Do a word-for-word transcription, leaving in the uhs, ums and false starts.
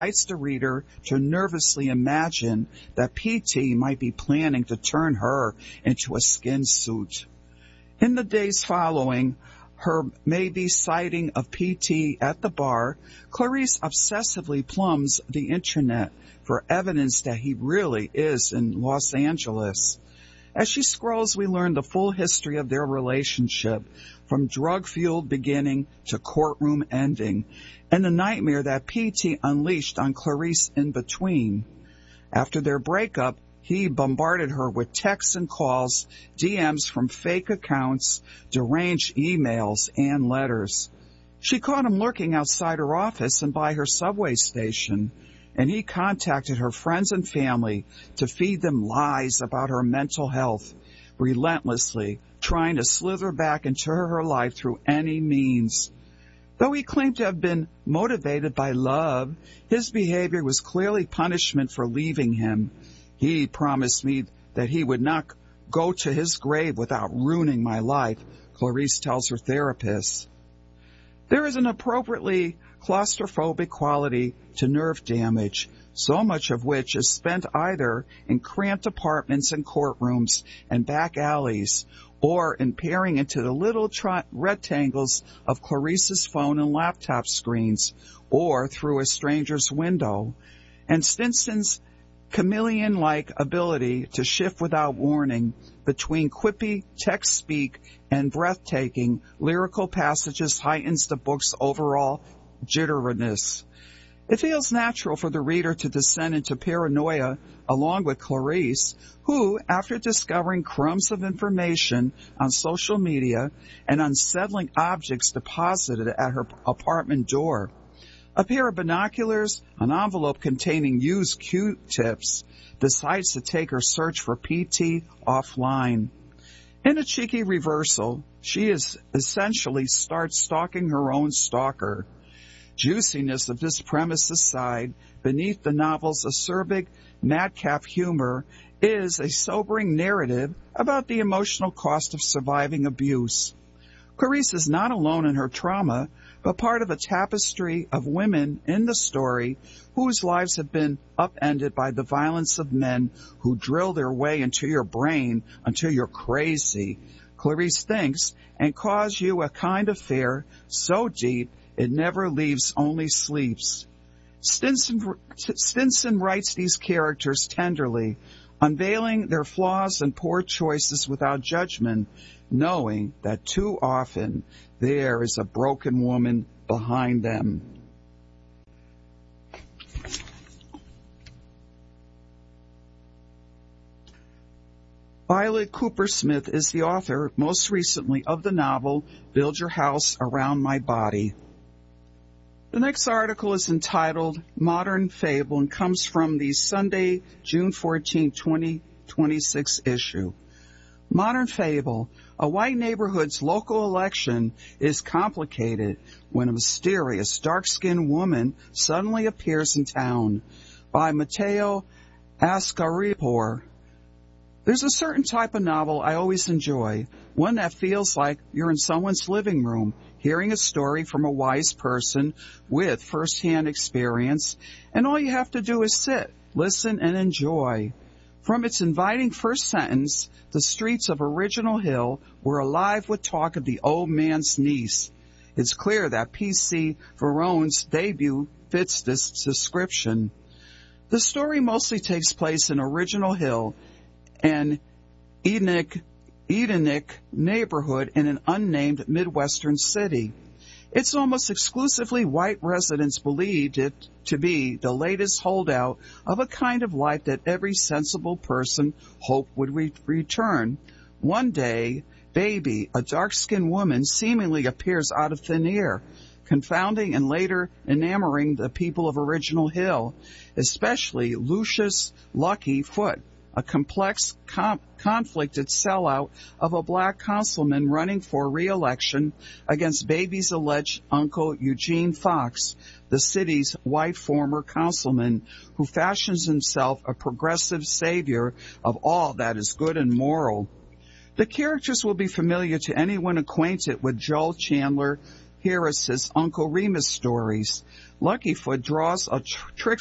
invites the reader to nervously imagine that P T might be planning to turn her into a skin suit. In the days following her maybe sighting of P T at the bar, Clarice obsessively plumbs the internet for evidence that he really is in Los Angeles. As she scrolls, we learn the full history of their relationship, from drug-fueled beginning to courtroom ending, and the nightmare that P T unleashed on Clarice in between. After their breakup, he bombarded her with texts and calls, D Ms from fake accounts, deranged emails, and letters. She caught him lurking outside her office and by her subway station, and he contacted her friends and family to feed them lies about her mental health, relentlessly trying to slither back into her life through any means. Though he claimed to have been motivated by love, his behavior was clearly punishment for leaving him. He promised me that he would not go to his grave without ruining my life, Clarice tells her therapist. There is an appropriately claustrophobic quality to nerve damage, so much of which is spent either in cramped apartments and courtrooms and back alleys, or in peering into the little tri- rectangles of Clarice's phone and laptop screens, or through a stranger's window. And Stinson's chameleon-like ability to shift without warning between quippy text speak and breathtaking lyrical passages heightens the book's overall jitteriness. It feels natural for the reader to descend into paranoia along with Clarice, who, after discovering crumbs of information on social media and unsettling objects deposited at her apartment door, a pair of binoculars, an envelope containing used Q-tips, decides to take her search for P T offline. In a cheeky reversal, she is essentially starts stalking her own stalker. Juiciness of this premise aside, beneath the novel's acerbic, madcap humor is a sobering narrative about the emotional cost of surviving abuse. Clarice is not alone in her trauma, but part of a tapestry of women in the story whose lives have been upended by the violence of men who drill their way into your brain until you're crazy, Clarice thinks, and cause you a kind of fear so deep it never leaves, only sleeps. Stinson, Stinson writes these characters tenderly, unveiling their flaws and poor choices without judgment, knowing that too often there is a broken woman behind them. Violet Cooper-Smith is the author, most recently, of the novel Build Your House Around My Body. The next article is entitled Modern Fable and comes from the Sunday, June fourteenth, twenty twenty-six issue. Modern Fable. A white neighborhood's local election is complicated when a mysterious, dark-skinned woman suddenly appears in town. By Matteo Ascaripour. There's a certain type of novel I always enjoy, one that feels like you're in someone's living room, hearing a story from a wise person with first-hand experience, and all you have to do is sit, listen, and enjoy. From its inviting first sentence, the streets of Original Hill were alive with talk of the old man's niece. It's clear that P C Verone's debut fits this description. The story mostly takes place in Original Hill, an Edenic, Edenic neighborhood in an unnamed Midwestern city. It's almost exclusively white residents believed it to be the latest holdout of a kind of life that every sensible person hoped would re- return. One day, Baby, a dark-skinned woman, seemingly appears out of thin air, confounding and later enamoring the people of Original Hill, especially Lucius Lucky Foot, a complex, com- conflicted sellout of a black councilman running for re-election against Baby's alleged uncle Eugene Fox, the city's white former councilman, who fashions himself a progressive savior of all that is good and moral. The characters will be familiar to anyone acquainted with Joel Chandler, hear us his Uncle Remus stories. Luckyfoot draws a tr- trick